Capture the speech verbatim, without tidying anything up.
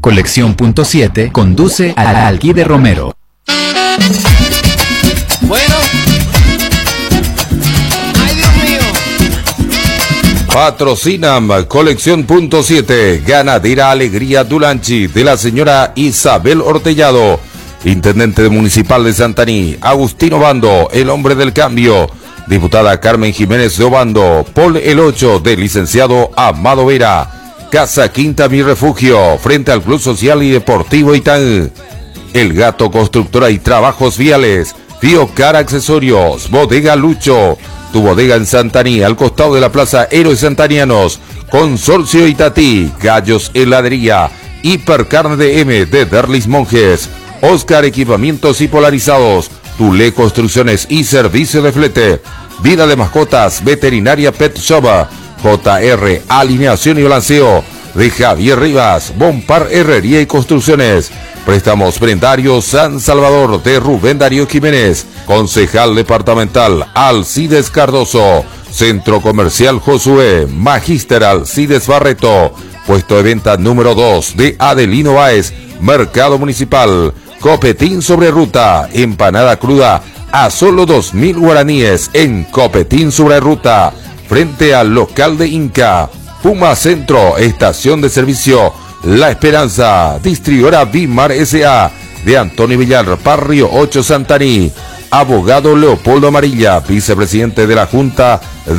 Colección punto siete conduce a Alquide Romero. Bueno. Ay, Dios mío. Patrocinan Colección punto siete, Ganadera Alegría Dulanchi, de la señora Isabel Ortellado, Intendente Municipal de Santaní, Agustino Bando, el hombre del cambio, diputada Carmen Jiménez de Obando, Paul el ocho, del licenciado Amado Vera, Casa Quinta Mi Refugio, frente al Club Social y Deportivo Itán, El Gato Constructora y Trabajos Viales, Fiocar Accesorios, Bodega Lucho, tu bodega en Santaní, al costado de la Plaza Héroes Santanianos, Consorcio Itatí, Gallos Heladería, Hipercarne de M de Derlis Monjes, Oscar Equipamientos y Polarizados, Tulé Construcciones y Servicio de Flete, Vida de Mascotas, Veterinaria Pet Shop, J R Alineación y Balanceo, de Javier Rivas, Bompar Herrería y Construcciones, Préstamos Prendarios San Salvador, de Rubén Darío Jiménez, Concejal Departamental Alcides Cardoso, Centro Comercial Josué, Magíster Alcides Barreto, Puesto de Venta número dos de Adelino Báez, Mercado Municipal, Copetín sobre Ruta, empanada cruda a solo dos mil guaraníes en Copetín sobre Ruta, frente al local de Inca. Puma Centro, estación de servicio La Esperanza, distribuidora Bimar S A de Antonio Villar, Barrio ocho Santaní. Abogado Leopoldo Amarilla, vicepresidente de la Junta